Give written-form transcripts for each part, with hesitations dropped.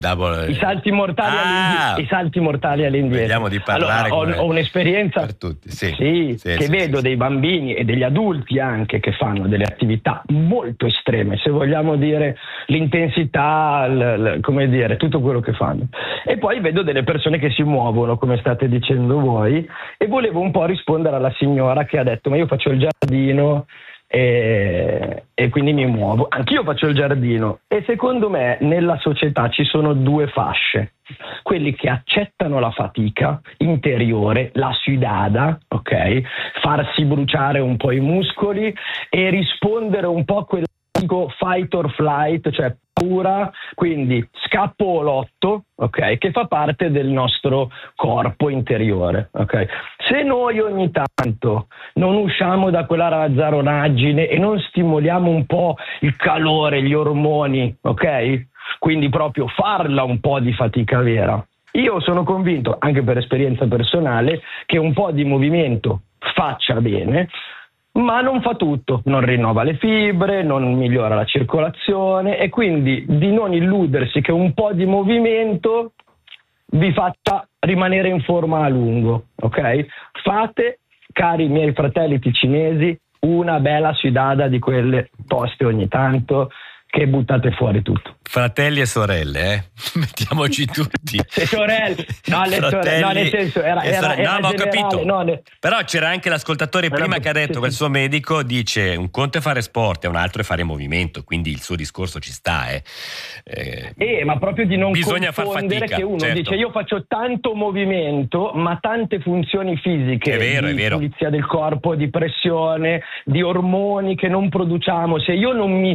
I salti mortali all'indietro. Vediamo di parlare. Allora, ho un'esperienza per tutti. Vedo dei bambini e degli adulti anche che fanno delle attività molto estreme, se vogliamo dire l'intensità, come dire, tutto quello che fanno. E poi vedo delle persone che si muovono, come state dicendo voi, e volevo un po' rispondere alla signora che ha detto: ma io faccio il giardino e quindi mi muovo. Anch'io faccio il giardino, e secondo me nella società ci sono due fasce: quelli che accettano la fatica interiore, la sudada, ok? Farsi bruciare un po' i muscoli e rispondere un po' a quel fight or flight, cioè paura, quindi scappo o lotto, ok? Che fa parte del nostro corpo interiore, ok? Se noi ogni tanto non usciamo da quella razzaronaggine e non stimoliamo un po' il calore, gli ormoni, ok? Quindi proprio farla un po' di fatica vera. Io sono convinto, anche per esperienza personale, che un po' di movimento faccia bene, ma non fa tutto, non rinnova le fibre, non migliora la circolazione, e quindi di non illudersi che un po' di movimento vi faccia rimanere in forma a lungo, ok? Fate, cari miei fratelli ticinesi, una bella sudada di quelle toste ogni tanto, che buttate fuori tutto. Fratelli e sorelle, mettiamoci tutti. Sorelle, no, le sorelle, no, nel senso era no, ma ho capito. No, però c'era anche l'ascoltatore prima che ha detto che il suo medico dice: un conto è fare sport e un altro è fare movimento, quindi il suo discorso ci sta. Ma proprio di non bisogna far confondere fatica, che uno certo. dice: io faccio tanto movimento ma tante funzioni fisiche, è vero. pulizia del corpo, di pressione, di ormoni che non produciamo. Se io non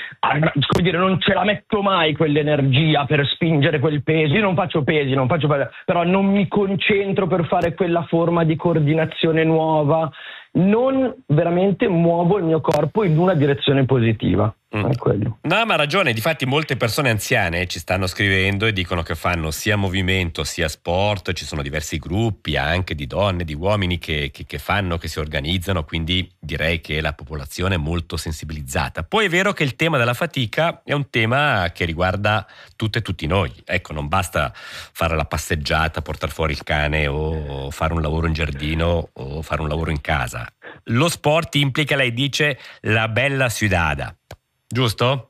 ce la metto mai quell'energia per spingere quel peso, io non faccio pesi, però non mi concentro per fare quella forma di coordinazione nuova, non veramente muovo il mio corpo in una direzione positiva. È quello. No, ma ha ragione. Difatti molte persone anziane ci stanno scrivendo e dicono che fanno sia movimento sia sport. Ci sono diversi gruppi anche di donne, di uomini che si organizzano, quindi direi che la popolazione è molto sensibilizzata. Poi è vero che il tema della fatica è un tema che riguarda tutte e tutti noi. Ecco, non basta fare la passeggiata, portare fuori il cane o fare un lavoro in giardino o fare un lavoro in casa. Lo sport implica, lei dice, la bella sudada. Giusto?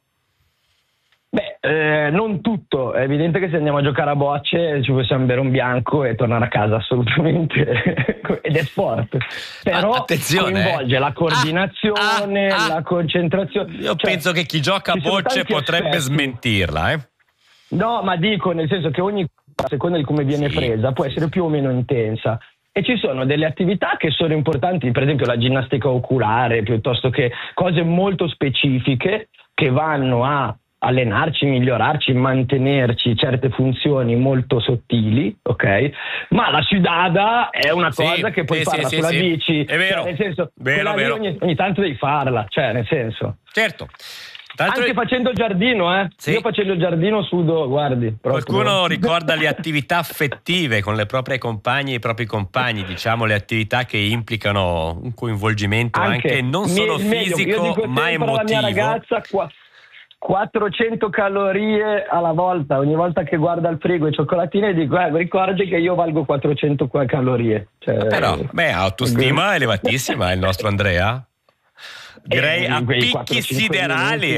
Non tutto. È evidente che se andiamo a giocare a bocce ci possiamo bere un bianco e tornare a casa, assolutamente. Ed è sport. Però attenzione, coinvolge la coordinazione, la concentrazione. Io penso che chi gioca a bocce potrebbe smentirla. No, ma dico, nel senso che ogni cosa, a seconda di come viene presa, può essere più o meno intensa. E ci sono delle attività che sono importanti, per esempio la ginnastica oculare, piuttosto che cose molto specifiche che vanno a allenarci, migliorarci, mantenerci certe funzioni molto sottili, ok? Ma la sudada è una cosa che puoi farla sulla bici. È vero, nel senso, vero. Ogni tanto devi farla, cioè nel senso. Certo. Anche facendo il giardino, Sì. Io facendo il giardino sudo, guardi. Proprio. Qualcuno ricorda le attività affettive con le proprie compagne e i propri compagni, diciamo le attività che implicano un coinvolgimento anche non solo fisico ma emotivo. La mia ragazza 400 calorie alla volta, ogni volta che guarda il frigo i cioccolatini dico ricordi che io valgo 400 calorie. Però, autostima elevatissima il nostro Andrea. Direi a picchi siderali,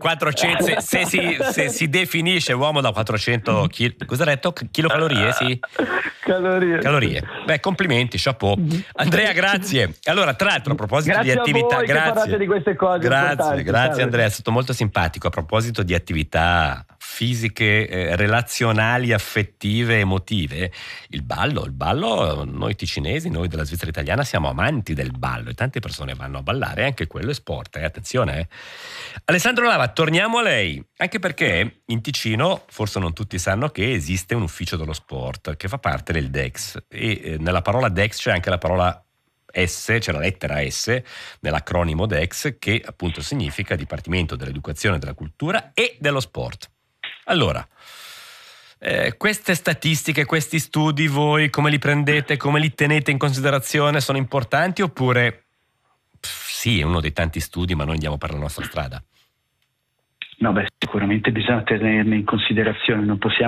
se si definisce uomo da 400 kg, cosa ha detto? Chilocalorie, sì? Calorie. Beh, complimenti, chapeau. Andrea, grazie. Allora, tra l'altro, a proposito di attività, grazie di queste cose. Grazie Andrea, è stato molto simpatico. A proposito di attività fisiche, relazionali, affettive, emotive, il ballo, noi ticinesi, noi della Svizzera italiana siamo amanti del ballo e tante persone vanno a ballare, anche quello è sport, attenzione. Alessandro Lava, torniamo a lei, anche perché in Ticino, forse non tutti sanno che esiste un ufficio dello sport che fa parte del DEX e nella parola DEX c'è anche la parola S, c'è la lettera S nell'acronimo DEX, che appunto significa Dipartimento dell'Educazione, della Cultura e dello Sport. Allora, queste statistiche, questi studi, voi come li prendete, come li tenete in considerazione? Sono importanti oppure sì, è uno dei tanti studi ma noi andiamo per la nostra strada? No, beh, sicuramente bisogna tenerne in considerazione, non possiamo